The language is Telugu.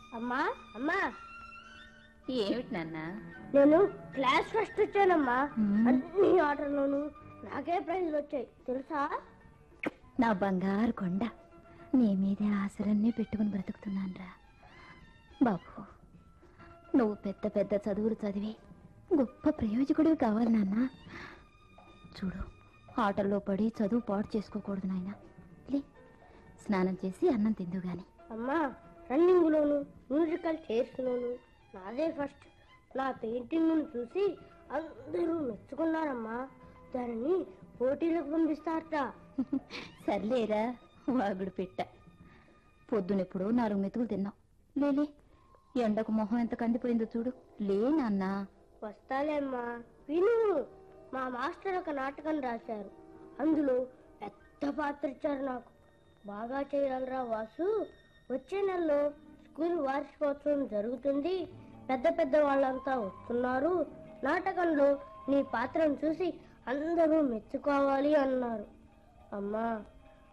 అమ్మా అమ్మా, ఏమిటి నాన్న? నేను క్లాస్ ఫస్ట్ వచ్చానమ్మా. అన్ని ఆటల్లోనూ నాకే ప్రైజ్లు వచ్చాయి తెలుసా? నా బంగారు కొండ, నీ మీదే ఆశలన్నీ పెట్టుకుని బ్రతుకుతున్నానురా బాబు. నువ్వు పెద్ద పెద్ద చదువులు చదివి గొప్ప ప్రయోజకుడివి కావాలి నాన్న. చూడు, ఆటల్లో పడి చదువు పాడు చేసుకోకూడదు నాయన. లే, స్నానం చేసి అన్నం తిందు గాని. అమ్మా, రన్నింగ్లోను మ్యూజికల్ చైర్స్లోను నాదే ఫస్ట్. నా పెయింటింగ్ను చూసి అందరూ మెచ్చుకున్నారమ్మా. దానిని పోటీలకు పంపిస్తారట. సర్లేరా వాగుడు పెట్ట. పొద్దునెప్పుడు 4 మెతుకులు తిన్నావు. లేలే, ఎండకు మొహం ఎంత కందిపోయిందో చూడు. లే నాన్న. వస్తాలే అమ్మా, విను. మా మాస్టర్ ఒక నాటకం రాశారు. అందులో పెద్ద పాత్ర ఇచ్చారు నాకు. బాగా చేయగలరా వాసు? వచ్చే నెలలో స్కూల్ వార్షికోత్సవం జరుగుతుంది. పెద్ద పెద్ద వాళ్ళంతా వస్తున్నారు. నాటకంలో నీ పాత్రను చూసి అందరూ మెచ్చుకోవాలి అన్నారు. అమ్మా,